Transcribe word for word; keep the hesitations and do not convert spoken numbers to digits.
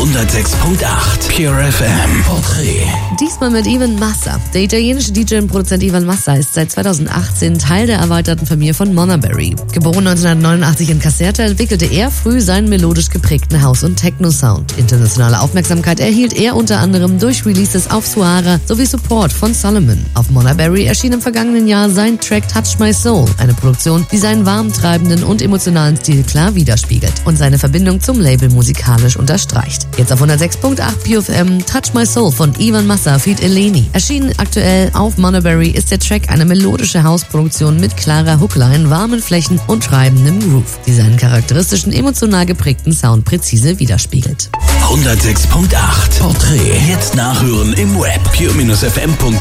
hundertsechs Komma acht Pure F M Porträt. Diesmal mit Ivan Massa. Der italienische D J und Produzent Ivan Massa ist seit zweitausendachtzehn Teil der erweiterten Familie von Monterberry. Geboren neunzehnhundertneunundachtzig in Caserta, entwickelte er früh seinen melodisch geprägten House- und Techno-Sound. Internationale Aufmerksamkeit erhielt er unter anderem durch Releases auf Suara sowie Support von Solomon. Auf Monterberry erschien im vergangenen Jahr sein Track Touch My Soul, eine Produktion, die seinen warm treibenden und emotionalen Stil klar widerspiegelt und seine Verbindung zum Label musikalisch unterstreicht. Jetzt auf hundertsechs Komma acht Pure F M Touch My Soul von Ivan Massa feat. Eleni. Erschienen aktuell auf Monterberry ist der Track eine melodische Hausproduktion mit klarer Hookline, warmen Flächen und treibendem Groove, die seinen charakteristischen, emotional geprägten Sound präzise widerspiegelt. hundertsechs Komma acht Porträt. Jetzt nachhören im Web pure F M.